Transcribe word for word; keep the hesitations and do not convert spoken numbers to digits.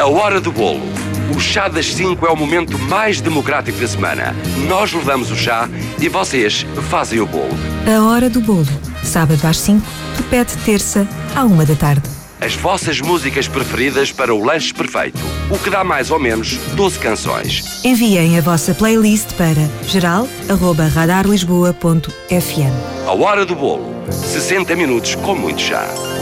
A Hora do Bolo. O chá das cinco é o momento mais democrático da semana. Nós levamos o chá e vocês fazem o bolo. A Hora do Bolo. Sábado às cinco, repete terça à uma da tarde. As vossas músicas preferidas para o lanche perfeito. O que dá mais ou menos doze canções. Enviem a vossa playlist para geral arroba radar lisboa ponto f m. A Hora do Bolo. sessenta minutos com muito chá.